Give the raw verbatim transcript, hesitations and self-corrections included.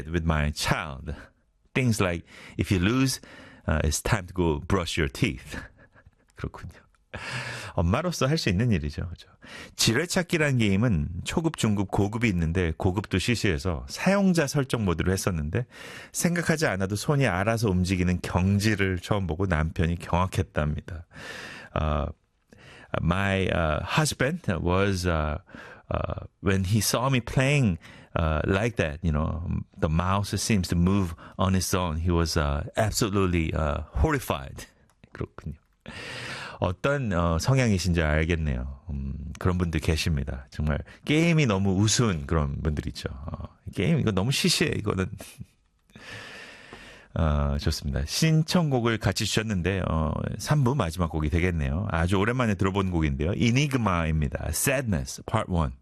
bed with my child. Things like if you lose, uh, it's time to go brush your teeth. 그렇군요. 엄마로서 할 수 있는 일이죠. 그죠? 지뢰찾기라는 게임은 초급, 중급, 고급이 있는데 고급도 시시해서 사용자 설정 모드로 했었는데 생각하지 않아도 손이 알아서 움직이는 경지를 처음 보고 남편이 경악했답니다. Uh, my uh, husband was uh, uh, when he saw me playing uh, like that, you know, the mouse seems to move on its own. He was uh, absolutely uh, horrified. 그렇군요. 어떤 어, 성향이신지 알겠네요. 음, 그런 분들 계십니다. 정말 게임이 너무 우스운 그런 분들 있죠. 어, 게임 이거 너무 시시해. 이거는 어, 좋습니다. 신청곡을 같이 주셨는데 어, 삼 부 마지막 곡이 되겠네요. 아주 오랜만에 들어본 곡인데요. 이니그마입니다. Sadness Part 원.